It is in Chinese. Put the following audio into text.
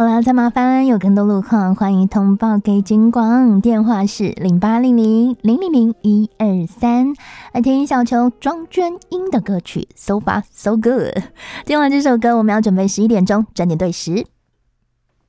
好啦，再麻烦有更多路况，欢迎通报给金广，电话是0800000123。来听小球庄娟英的歌曲 So Far So Good。听完这首歌，我们要准备11点钟整点对时。